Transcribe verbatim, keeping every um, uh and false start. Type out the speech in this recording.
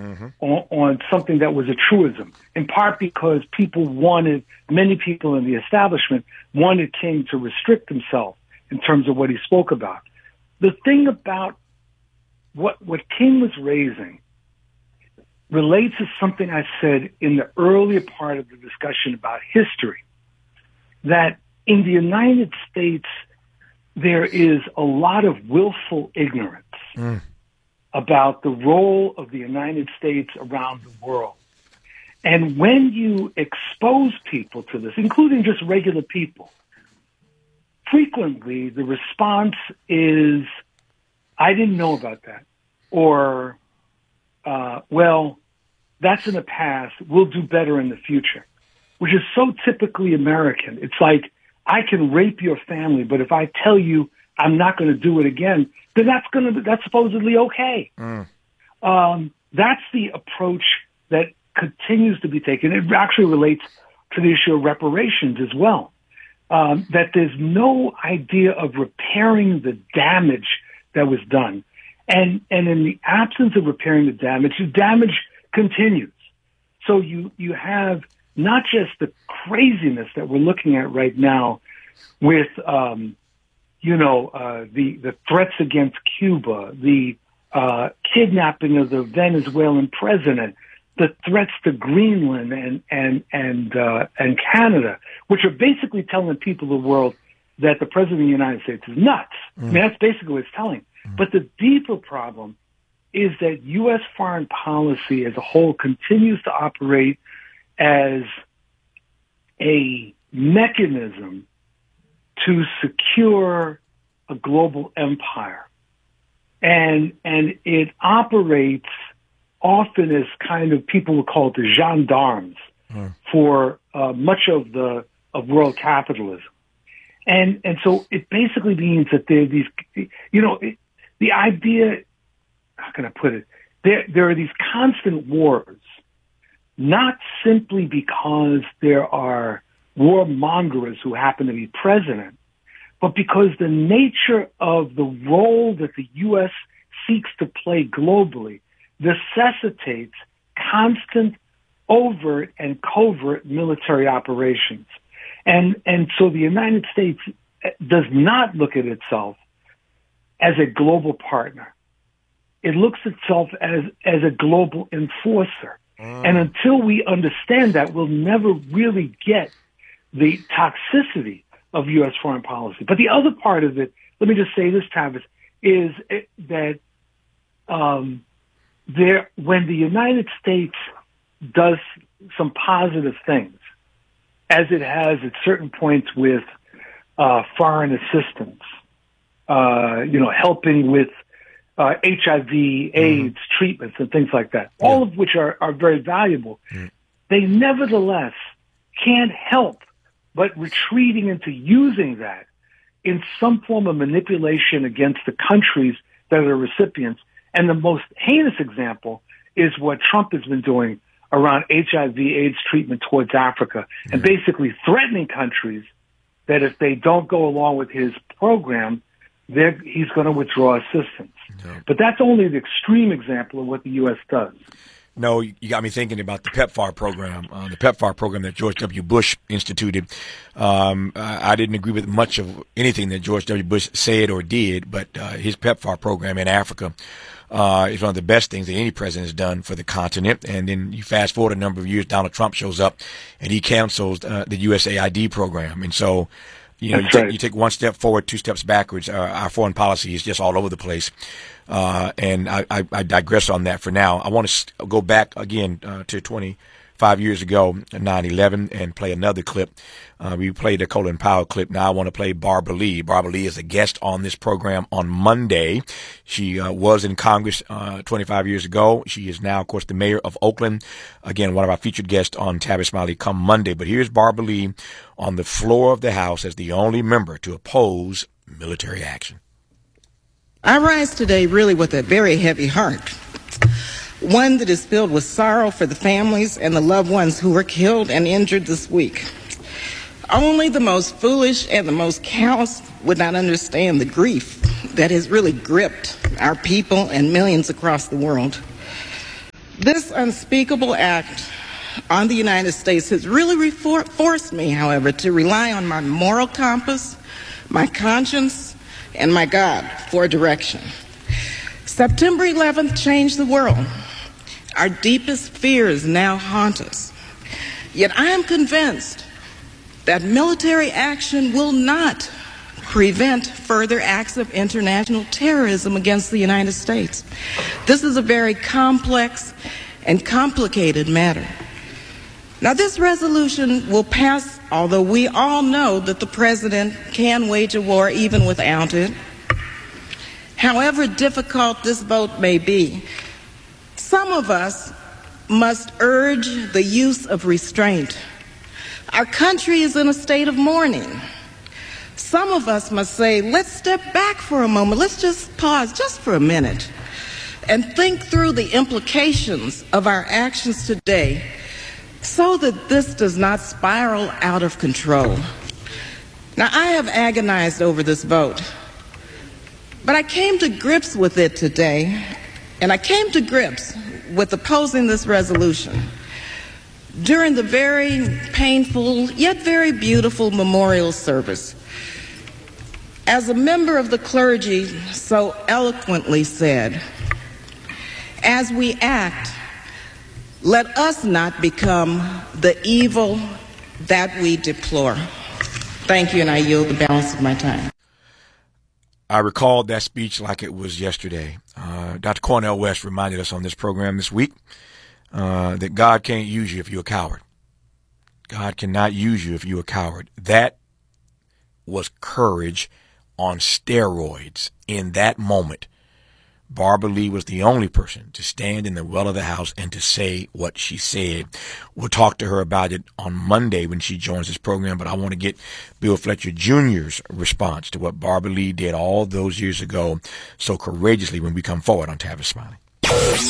mm-hmm. on, on something that was a truism, in part because people wanted, many people in the establishment wanted King to restrict himself in terms of what he spoke about. The thing about what, what King was raising relates to something I said in the earlier part of the discussion about history, that in the United States, there is a lot of willful ignorance mm. about the role of the United States around the world. And when you expose people to this, including just regular people, frequently the response is, I didn't know about that. Or, uh, well, that's in the past. We'll do better in the future, which is so typically American. It's like, I can rape your family, but if I tell you I'm not going to do it again, then that's going to, that's supposedly okay. Mm. Um, that's the approach that continues to be taken. It actually relates to the issue of reparations as well. Um, that there's no idea of repairing the damage that was done. And, and in the absence of repairing the damage, the damage continues. So you, you have not just the craziness that we're looking at right now with, um, you know, uh, the, the threats against Cuba, the uh, kidnapping of the Venezuelan president, the threats to Greenland and and and uh, and Canada, which are basically telling people of the world that the president of the United States is nuts. Mm. I mean, that's basically what it's telling. Mm. But the deeper problem is that U S foreign policy as a whole continues to operate as a mechanism to secure a global empire. And and it operates often as kind of, people would call it the gendarmes mm. for uh, much of the of world capitalism. And and so it basically means that there are these, you know, it, the idea, how can I put it? There there are these constant wars, not simply because there are warmongers who happen to be president, but because the nature of the role that the U S seeks to play globally necessitates constant overt and covert military operations. And and so the United States does not look at itself as a global partner. It looks at itself as, as a global enforcer. Mm. And until we understand that, we'll never really get the toxicity of U S foreign policy. But the other part of it, let me just say this, Tavis, is that um, there, when the United States does some positive things, as it has at certain points with uh, foreign assistance, uh, you know, helping with uh, H I V, AIDS mm-hmm. treatments and things like that, yeah. all of which are, are very valuable, mm-hmm. they nevertheless can't help but retreating into using that in some form of manipulation against the countries that are recipients. And the most heinous example is what Trump has been doing around H I V AIDS treatment towards Africa, yeah. and basically threatening countries that if they don't go along with his program, he's going to withdraw assistance. Yeah. But that's only the extreme example of what the U S does. No, you got me thinking about the PEPFAR program, uh, the PEPFAR program that George W. Bush instituted. Um, I, I didn't agree with much of anything that George W. Bush said or did, but uh, his PEPFAR program in Africa uh, is one of the best things that any president has done for the continent. And then you fast forward a number of years, Donald Trump shows up, and he cancels uh, the U S A I D program. And so, you know, you, right. take, you take one step forward, two steps backwards. Uh, our foreign policy is just all over the place. Uh, and I, I, I digress on that for now. I want to go back again uh, to twenty-five years ago, nine eleven, and play another clip. Uh, we played a Colin Powell clip. Now I want to play Barbara Lee. Barbara Lee is a guest on this program on Monday. She uh, was in Congress uh, twenty-five years ago. She is now, of course, the mayor of Oakland. Again, one of our featured guests on Tavis Smiley come Monday. But here's Barbara Lee on the floor of the House as the only member to oppose military action. I rise today really with a very heavy heart, one that is filled with sorrow for the families and the loved ones who were killed and injured this week. Only the most foolish and the most callous would not understand the grief that has really gripped our people and millions across the world. This unspeakable act on the United States has really refor- forced me, however, to rely on my moral compass, my conscience, and my God for direction. September eleventh changed the world. Our deepest fears now haunt us. Yet I am convinced that military action will not prevent further acts of international terrorism against the United States. This is a very complex and complicated matter. Now, this resolution will pass, although we all know that the president can wage a war even without it. However difficult this vote may be, some of us must urge the use of restraint. Our country is in a state of mourning. Some of us must say, let's step back for a moment. Let's just pause just for a minute and think through the implications of our actions today so that this does not spiral out of control. Now, I have agonized over this vote, but I came to grips with it today, and I came to grips with opposing this resolution during the very painful yet very beautiful memorial service. As a member of the clergy so eloquently said, as we act, let us not become the evil that we deplore. Thank you, and I yield the balance of my time. I recalled that speech like it was yesterday. Uh, Doctor Cornel West reminded us on this program this week uh, that God can't use you if you're a coward. God cannot use you if you're a coward. That was courage on steroids in that moment. Barbara Lee was the only person to stand in the well of the House and to say what she said. We'll talk to her about it on Monday when she joins this program, but I want to get Bill Fletcher Junior's response to what Barbara Lee did all those years ago so courageously when we come forward on Tavis Smiley.